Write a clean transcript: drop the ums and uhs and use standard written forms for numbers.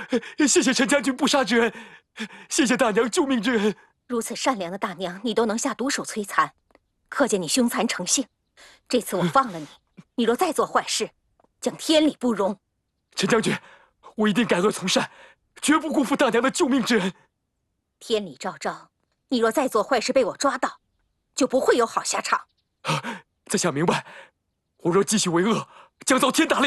谢谢陈将军不杀之恩，谢谢大娘救命之恩。 如此善良的大娘，你都能下毒手摧残，可见你凶残成性。这次我放了你，你若再做坏事，将天理不容。 陈将军，我一定改恶从善，绝不辜负大娘的救命之恩。 天理昭昭，你若再做坏事被我抓到，就不会有好下场。 在下明白，我若继续为恶，将遭天打雷。